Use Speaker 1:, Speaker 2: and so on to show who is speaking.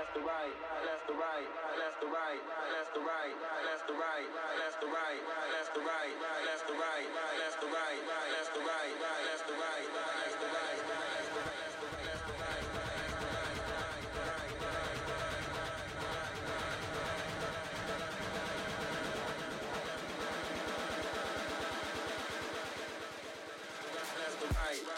Speaker 1: left to right, left to right, left to right, left to right, left to right, left to right, left to right, left to right, left to right,